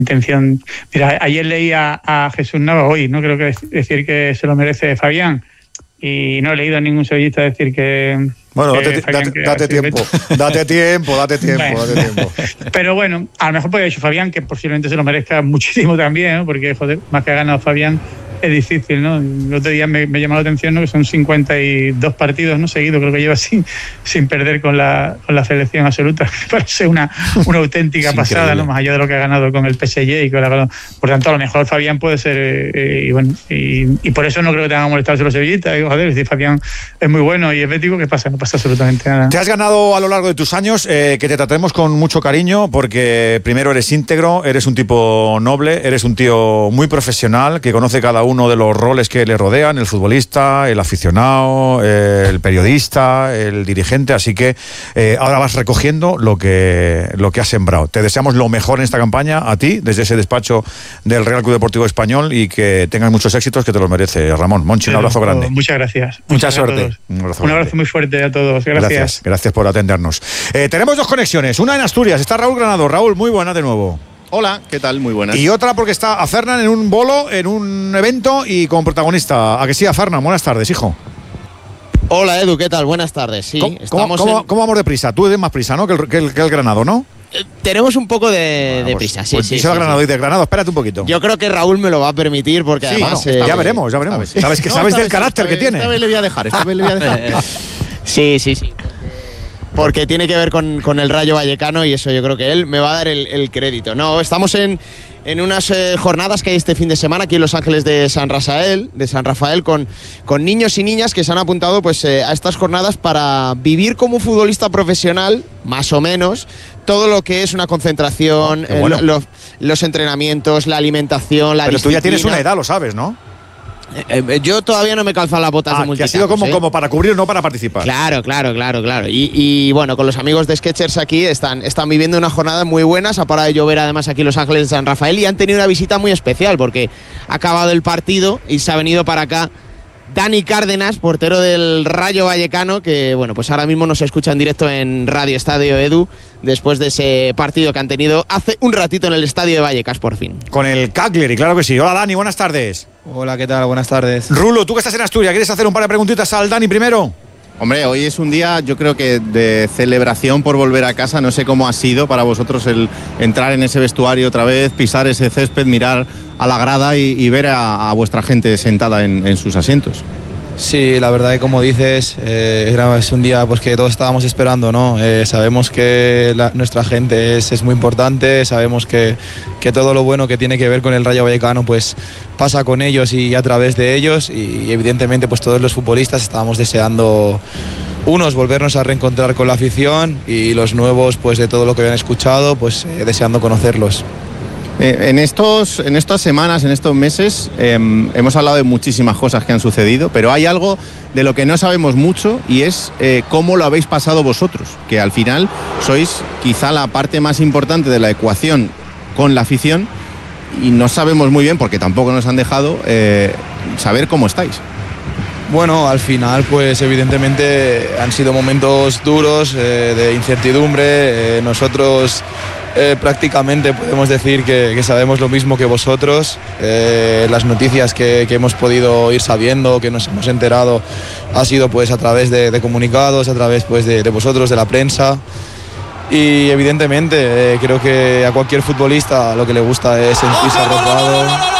intención. Mira, ayer leí a Jesús Navas, hoy, no creo que decir que se lo merece Fabián, y no he leído a ningún sevillista decir que... Bueno, date tiempo. Pero bueno, a lo mejor podría haber dicho Fabián, que posiblemente se lo merezca muchísimo también, ¿no? Porque, joder, más que ha ganado Fabián, es difícil, ¿no? El otro día me llamó la atención, ¿no? Que son 52 partidos, ¿no? Seguidos, creo que lleva sin perder con la selección absoluta. Parece una auténtica pasada, ¿no? Más allá de lo que ha ganado con el PSG y con la... Por tanto, a lo mejor Fabián puede ser... y por eso no creo que tengan que molestarse los sevillistas. Digo, joder, si Fabián es muy bueno y es bético, ¿qué pasa? No pasa absolutamente nada. Te has ganado a lo largo de tus años que te tratemos con mucho cariño, porque primero eres íntegro, eres un tipo noble, eres un tío muy profesional, que conoce cada uno de los roles que le rodean, el futbolista, el aficionado, el periodista, el dirigente, así que ahora vas recogiendo lo que has sembrado. Te deseamos lo mejor en esta campaña, a ti, desde ese despacho del Real Club Deportivo Español, y que tengas muchos éxitos, que te los merece, Ramón. Monchi, un abrazo grande. Muchas gracias. Mucha suerte. Un abrazo muy fuerte a todos. Gracias. Gracias por atendernos. Tenemos dos conexiones, una en Asturias, está Raúl Granado. Raúl, muy buena de nuevo. Hola, ¿qué tal? Muy buenas. Y otra porque está a Fernan en un bolo, en un evento y como protagonista. ¿A que sí, a Fernan? Buenas tardes, hijo. Hola, Edu, ¿qué tal? Buenas tardes. Sí, ¿Cómo vamos de prisa? Tú tienes más prisa, ¿no? Que el Granado, ¿no? Tenemos un poco de prisa, sí. Pues Granado y de Granado, espérate un poquito. Yo creo que Raúl me lo va a permitir porque además... ya veremos. Sabes del carácter que tiene. Esta vez le voy a dejar. Sí. Porque tiene que ver con el Rayo Vallecano y eso yo creo que él me va a dar el crédito. No, estamos en unas jornadas que hay este fin de semana aquí en Los Ángeles de San Rafael con niños y niñas que se han apuntado pues a estas jornadas para vivir como futbolista profesional, más o menos, todo lo que es una concentración, los entrenamientos, la alimentación, la disciplina. Pero tú ya tienes una edad, lo sabes, ¿no? Yo todavía no me calzan las botas de multitacos. Que ha sido como para cubrir, no para participar. Claro. Y bueno, con los amigos de Skechers aquí están viviendo una jornada muy buena. Se ha parado de llover además aquí en Los Ángeles de San Rafael y han tenido una visita muy especial porque ha acabado el partido y se ha venido para acá Dani Cárdenas, portero del Rayo Vallecano, que bueno, pues ahora mismo nos escucha en directo en Radio Estadio Edu, después de ese partido que han tenido hace un ratito en el Estadio de Vallecas, por fin. Con el Cagliari, claro que sí. Hola Dani, buenas tardes. Hola, ¿qué tal? Buenas tardes. Rulo, tú que estás en Asturias, ¿quieres hacer un par de preguntitas al Dani primero? Hombre, hoy es un día, yo creo que de celebración por volver a casa. No sé cómo ha sido para vosotros el entrar en ese vestuario otra vez, pisar ese césped, mirar a la grada y ver a vuestra gente sentada en sus asientos. Sí, la verdad que como dices, es un día pues que todos estábamos esperando, ¿no? Sabemos que nuestra gente es muy importante, sabemos que todo lo bueno que tiene que ver con el Rayo Vallecano pues pasa con ellos y a través de ellos, y evidentemente pues todos los futbolistas estábamos deseando, unos volvernos a reencontrar con la afición y los nuevos pues de todo lo que habían escuchado pues deseando conocerlos. En estas semanas, en estos meses, hemos hablado de muchísimas cosas que han sucedido, pero hay algo de lo que no sabemos mucho y es cómo lo habéis pasado vosotros, que al final sois quizá la parte más importante de la ecuación con la afición y no sabemos muy bien, porque tampoco nos han dejado saber cómo estáis. Bueno, al final pues evidentemente han sido momentos duros, de incertidumbre. Nosotros prácticamente podemos decir que sabemos lo mismo que vosotros. Las noticias que hemos podido ir sabiendo, que nos hemos enterado, ha sido pues a través de comunicados, a través pues de vosotros, de la prensa. Y evidentemente creo que a cualquier futbolista lo que le gusta es sentirse arropado.